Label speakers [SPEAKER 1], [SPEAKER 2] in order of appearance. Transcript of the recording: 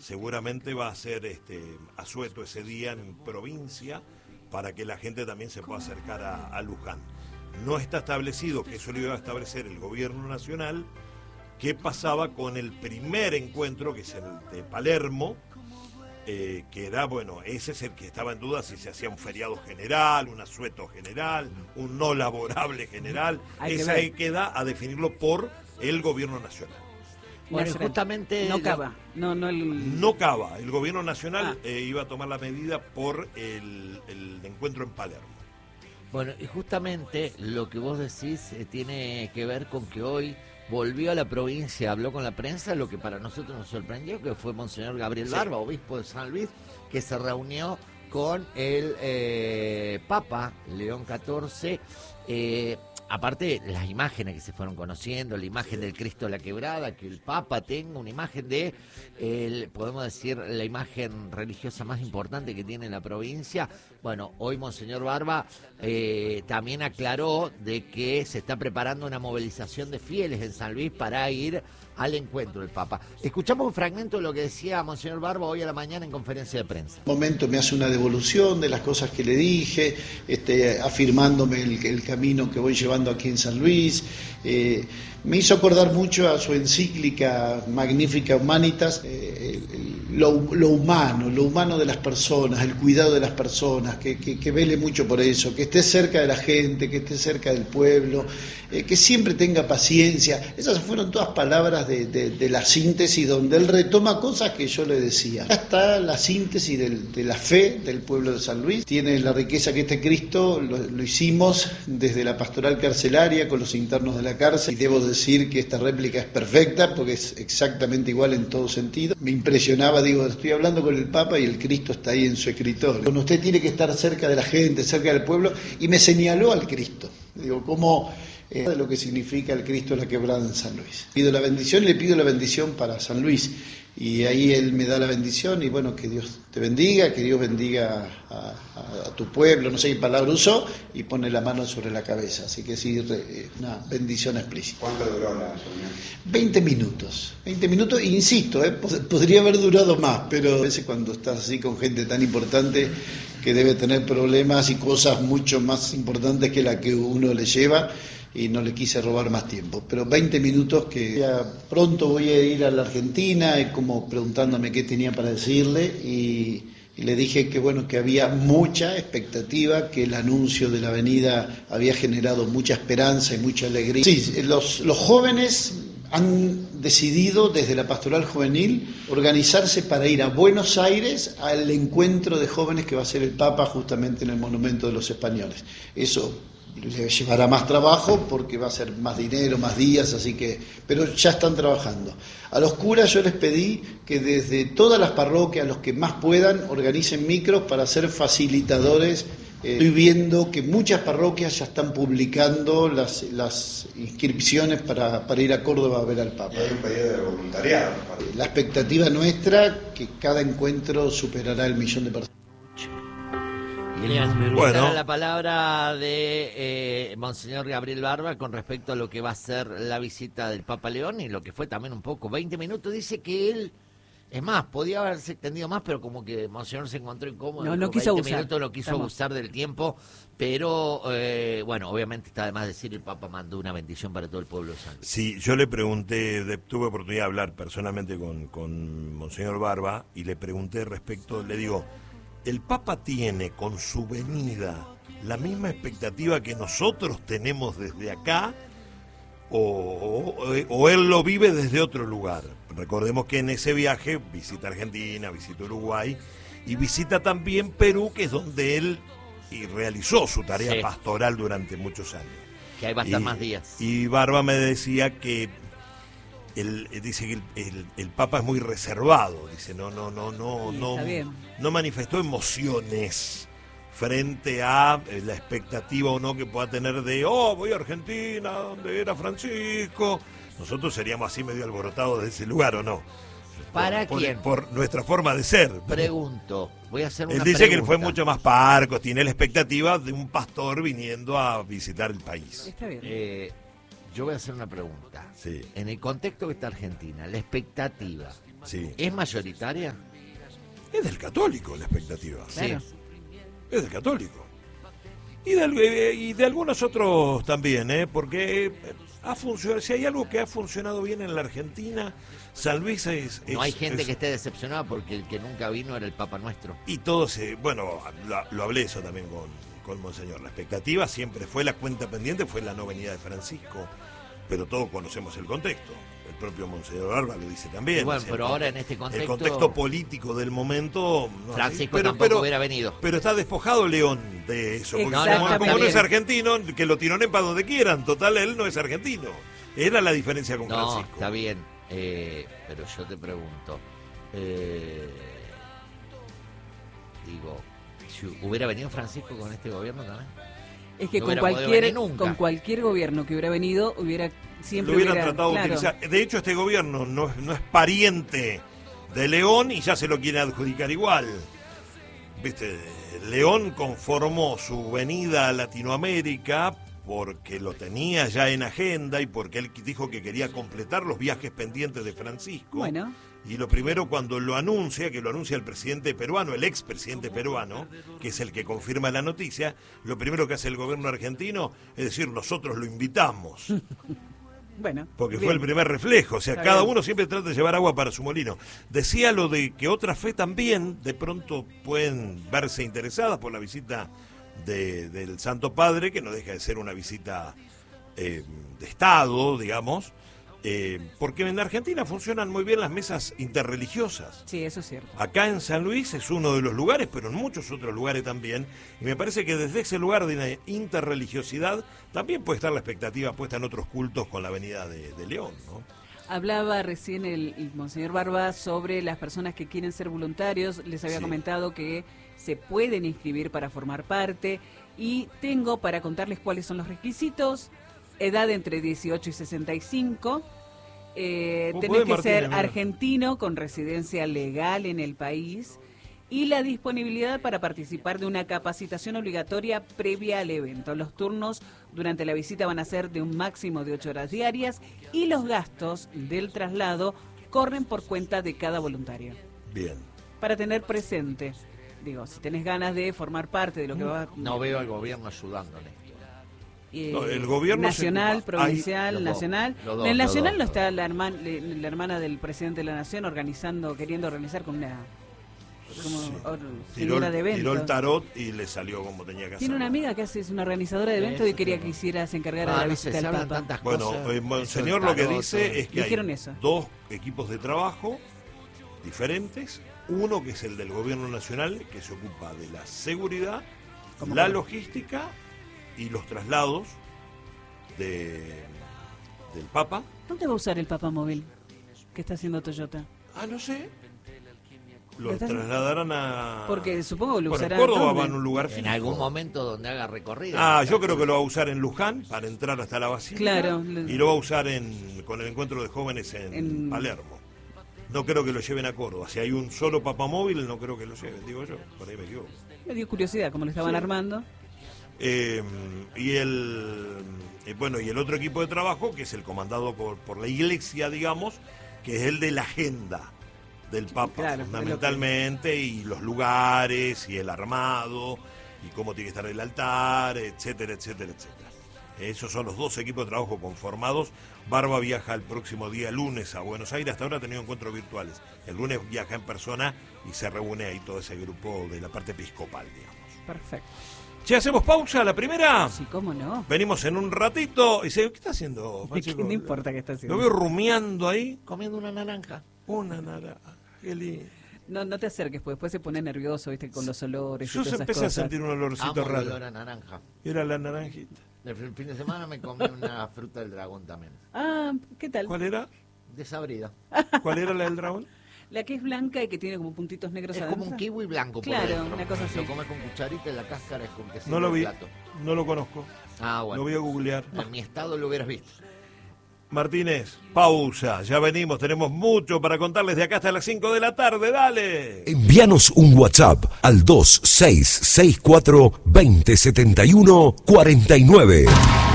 [SPEAKER 1] seguramente va a ser asueto ese día en provincia para que la gente también se pueda acercar a Luján. No está establecido, que eso lo iba a establecer el gobierno nacional, qué pasaba con el primer encuentro, que es el de Palermo, que era, bueno, ese es el que estaba en duda si se hacía un feriado general, un asueto general, un no laborable general. Esa queda a definirlo por el gobierno nacional.
[SPEAKER 2] Bueno, justamente
[SPEAKER 3] no cava,
[SPEAKER 1] no cava. El gobierno nacional iba a tomar la medida por el encuentro en Palermo.
[SPEAKER 2] Bueno, y justamente lo que vos decís tiene que ver con que hoy volvió a la provincia, habló con la prensa, lo que para nosotros nos sorprendió, que fue Monseñor Gabriel Barba, obispo de San Luis, que se reunió con el Papa León XIV. Aparte, las imágenes que se fueron conociendo, la imagen del Cristo de la Quebrada, que el Papa tenga una imagen de, podemos decir, la imagen religiosa más importante que tiene la provincia. Bueno, hoy Monseñor Barba también aclaró de que se está preparando una movilización de fieles en San Luis para ir al encuentro del Papa. Escuchamos un fragmento de lo que decía Monseñor Barba hoy a la mañana en conferencia de prensa.
[SPEAKER 4] En un momento me hace una devolución de las cosas que le dije, afirmándome el camino que voy llevando aquí en San Luis. Me hizo acordar mucho a su encíclica Magnificat Humanitas, lo humano de las personas, el cuidado de las personas, que vele mucho por eso, que esté cerca de la gente, que esté cerca del pueblo, que siempre tenga paciencia. Esas fueron todas palabras de la síntesis, donde él retoma cosas que yo le decía. Acá está la síntesis de la fe del pueblo de San Luis. Tiene la riqueza que este Cristo lo hicimos desde la pastoral carcelaria con los internos de la cárcel, y debo decir que esta réplica es perfecta porque es exactamente igual en todo sentido. Me impresionaba, digo, estoy hablando con el Papa y el Cristo está ahí en su escritorio. Bueno, usted tiene que estar cerca de la gente, cerca del pueblo, y me señaló al Cristo. Digo, ¿cómo? De lo que significa el Cristo la Quebrada en San Luis. Pido la bendición, le pido la bendición para San Luis, y ahí él me da la bendición, y bueno, que Dios te bendiga, que Dios bendiga a tu pueblo, no sé qué palabra usó, y pone la mano sobre la cabeza. Así que sí, una bendición explícita.
[SPEAKER 5] ¿Cuánto duró la reunión?
[SPEAKER 4] 20 minutos, e insisto, podría haber durado más, pero a veces cuando estás así con gente tan importante que debe tener problemas y cosas mucho más importantes que la que uno le lleva, y no le quise robar más tiempo, pero 20 minutos que ya pronto voy a ir a la Argentina, como preguntándome qué tenía para decirle, y le dije que bueno, que había mucha expectativa, que el anuncio de la avenida había generado mucha esperanza y mucha alegría. Sí, los jóvenes han decidido desde la Pastoral Juvenil organizarse para ir a Buenos Aires al encuentro de jóvenes que va a ser el Papa justamente en el Monumento de los Españoles. Eso le llevará más trabajo porque va a ser más dinero, más días, así que, pero ya están trabajando. A los curas yo les pedí que desde todas las parroquias, los que más puedan, organicen micros para ser facilitadores. Estoy viendo que muchas parroquias ya están publicando las inscripciones para ir a Córdoba a ver al Papa.
[SPEAKER 5] Y hay un pedido de voluntariado.
[SPEAKER 4] La expectativa nuestra, que cada encuentro superará el 1.000.000 de personas.
[SPEAKER 2] Bueno, la palabra de Monseñor Gabriel Barba con respecto a lo que va a ser la visita del Papa León y lo que fue también un poco, 20 minutos, dice que él, es más, podía haberse extendido más, pero como que Monseñor se encontró incómodo,
[SPEAKER 3] no quiso
[SPEAKER 2] 20
[SPEAKER 3] abusar.
[SPEAKER 2] minutos no quiso abusar del tiempo, pero bueno, obviamente está de más decir, el Papa mandó una bendición para todo el pueblo de San Luis.
[SPEAKER 1] Sí, yo le pregunté, tuve oportunidad de hablar personalmente con Monseñor Barba, y le pregunté respecto, le digo, ¿el Papa tiene con su venida la misma expectativa que nosotros tenemos desde acá o él lo vive desde otro lugar? Recordemos que en ese viaje visita Argentina, visita Uruguay y visita también Perú, que es donde él realizó su tarea pastoral durante muchos años.
[SPEAKER 2] Que ahí va a estar más días.
[SPEAKER 1] Y Barba me decía que él dice que el Papa es muy reservado, dice, no manifestó emociones frente a la expectativa o no que pueda tener de, voy a Argentina, donde era Francisco. Nosotros seríamos así medio alborotados de ese lugar, ¿o no?
[SPEAKER 2] ¿Para quién?
[SPEAKER 1] Por nuestra forma de ser.
[SPEAKER 2] Pregunto, voy a hacer una
[SPEAKER 1] pregunta. Él dice que él fue mucho más parco, tiene la expectativa de un pastor viniendo a visitar el país.
[SPEAKER 3] Está bien.
[SPEAKER 2] Yo voy a hacer una pregunta.
[SPEAKER 1] Sí.
[SPEAKER 2] En el contexto que está Argentina, la expectativa
[SPEAKER 1] Sí.
[SPEAKER 2] ¿Es mayoritaria?
[SPEAKER 1] Es del católico la expectativa.
[SPEAKER 2] Sí.
[SPEAKER 1] Es del católico. Y de algunos otros también, porque ha funcionado. Si hay algo que ha funcionado bien en la Argentina, San Luis
[SPEAKER 2] No hay gente que esté decepcionada porque el que nunca vino era el Papa Nuestro.
[SPEAKER 1] Y todo bueno, lo hablé eso también con Monseñor. La expectativa siempre fue, la cuenta pendiente fue la no venida de Francisco, pero todos conocemos el contexto. El propio Monseñor Barba lo dice también.
[SPEAKER 2] Y bueno, pero ahora en este contexto...
[SPEAKER 1] El contexto político del momento... No,
[SPEAKER 2] Francisco tampoco hubiera venido.
[SPEAKER 1] Pero está despojado León de eso. Porque como no es argentino, que lo tironen para donde quieran. Total, él no es argentino. Era la diferencia con Francisco.
[SPEAKER 2] No, está bien. Pero yo te pregunto... si hubiera venido Francisco con este gobierno también...
[SPEAKER 3] Es que
[SPEAKER 2] no
[SPEAKER 3] con cualquier gobierno que hubiera venido, siempre
[SPEAKER 1] lo hubieran tratado de utilizar. De hecho, este gobierno no es pariente de León y ya se lo quiere adjudicar igual. Viste, León conformó su venida a Latinoamérica porque lo tenía ya en agenda y porque él dijo que quería completar los viajes pendientes de Francisco.
[SPEAKER 3] Bueno.
[SPEAKER 1] Y lo primero, cuando lo anuncia, que lo anuncia el presidente peruano, el expresidente peruano, que es el que confirma la noticia, lo primero que hace el gobierno argentino es decir, nosotros lo invitamos.
[SPEAKER 3] Bueno,
[SPEAKER 1] porque
[SPEAKER 3] bien.
[SPEAKER 1] fue el primer reflejo, o sea,
[SPEAKER 3] Está
[SPEAKER 1] cada
[SPEAKER 3] bien.
[SPEAKER 1] uno siempre trata de llevar agua para su molino. Decía lo de que otra fe también, de pronto pueden verse interesadas por la visita del Santo Padre, que no deja de ser una visita de Estado, digamos, porque en Argentina funcionan muy bien las mesas interreligiosas.
[SPEAKER 3] Sí, eso es cierto.
[SPEAKER 1] Acá en San Luis es uno de los lugares, pero en muchos otros lugares también, y me parece que desde ese lugar de la interreligiosidad también puede estar la expectativa puesta en otros cultos con la venida de León, ¿no?
[SPEAKER 3] Hablaba recién el Monseñor Barba sobre las personas que quieren ser voluntarios. Les había comentado que se pueden inscribir para formar parte y tengo para contarles cuáles son los requisitos. Edad entre 18 y 65. Tenés que ser argentino con residencia legal en el país y la disponibilidad para participar de una capacitación obligatoria previa al evento. Los turnos durante la visita van a ser de un máximo de 8 horas diarias y los gastos del traslado corren por cuenta de cada voluntario.
[SPEAKER 1] Bien.
[SPEAKER 3] Para tener presente, digo, si tenés ganas de formar parte de lo que va...
[SPEAKER 2] No veo al gobierno ayudándole.
[SPEAKER 1] No, el gobierno
[SPEAKER 3] nacional, provincial, nacional. En el nacional no
[SPEAKER 2] dos.
[SPEAKER 3] está la hermana del presidente de la nación queriendo organizar con una señora de eventos.
[SPEAKER 1] Tiró el tarot y le salió como tenía que hacer.
[SPEAKER 3] Tiene una amiga que es una organizadora de eventos y quería que se encargara de la visita del Papa.
[SPEAKER 1] Bueno, Monseñor lo que dice es que hay
[SPEAKER 3] eso.
[SPEAKER 1] dos equipos de trabajo diferentes. Uno que es el del gobierno nacional, que se ocupa de la seguridad, la logística y los traslados del Papa.
[SPEAKER 3] ¿Dónde va a usar el Papa móvil que está haciendo Toyota?
[SPEAKER 1] No sé. Lo trasladarán a...
[SPEAKER 3] Porque supongo que lo usarán.
[SPEAKER 1] En Córdoba va en un lugar fijo.
[SPEAKER 2] En algún momento donde haga recorrido.
[SPEAKER 1] Yo creo que lo va a usar en Luján para entrar hasta la basílica.
[SPEAKER 3] Claro.
[SPEAKER 1] Y lo va a usar con el encuentro de jóvenes en Palermo. No creo que lo lleven a Córdoba. Si hay un solo papamóvil, no creo que lo lleven, digo yo. Por ahí me equivoco.
[SPEAKER 3] Me dio curiosidad cómo lo estaban armando.
[SPEAKER 1] Y el otro equipo de trabajo, que es el comandado por la iglesia, digamos, que es el de la agenda del Papa, fundamentalmente, y los lugares, y el armado, y cómo tiene que estar el altar, etcétera, etcétera, etcétera. Esos son los dos equipos de trabajo conformados. Barba viaja el próximo día lunes a Buenos Aires. Hasta ahora ha tenido encuentros virtuales. El lunes viaja en persona y se reúne ahí todo ese grupo de la parte episcopal, digamos.
[SPEAKER 3] Perfecto.
[SPEAKER 1] ¿Ya hacemos pausa la primera?
[SPEAKER 3] Sí, cómo no.
[SPEAKER 1] Venimos en un ratito y dice, ¿qué está haciendo, Pacheco?
[SPEAKER 3] No importa qué está haciendo.
[SPEAKER 1] Lo veo rumiando ahí.
[SPEAKER 2] Comiendo una naranja.
[SPEAKER 1] Una naranja. Qué lindo.
[SPEAKER 3] No te acerques, porque después se pone nervioso, viste, con los olores y
[SPEAKER 1] Yo
[SPEAKER 3] todas esas
[SPEAKER 1] empecé
[SPEAKER 3] cosas.
[SPEAKER 1] a sentir un olorcito raro.
[SPEAKER 2] Olor a naranja.
[SPEAKER 1] Era la naranjita.
[SPEAKER 2] El fin de semana me comí una fruta del dragón también.
[SPEAKER 3] ¿Qué tal?
[SPEAKER 1] ¿Cuál era?
[SPEAKER 2] Desabrida.
[SPEAKER 1] ¿Cuál era la del dragón?
[SPEAKER 3] La que es blanca y que tiene como puntitos negros
[SPEAKER 2] Es
[SPEAKER 3] adentro.
[SPEAKER 2] como un kiwi blanco por
[SPEAKER 3] Claro,
[SPEAKER 2] dentro.
[SPEAKER 3] una cosa así.
[SPEAKER 2] Lo comes con cucharita y la cáscara es con que
[SPEAKER 1] No lo vi,
[SPEAKER 2] plato.
[SPEAKER 1] no lo conozco.
[SPEAKER 2] Bueno.
[SPEAKER 1] Lo voy a googlear.
[SPEAKER 2] En mi estado lo hubieras visto.
[SPEAKER 1] Martínez, pausa, ya venimos, tenemos mucho para contarles de acá hasta las 5 de la tarde, dale.
[SPEAKER 6] Envíanos un WhatsApp al 2664 2071 49.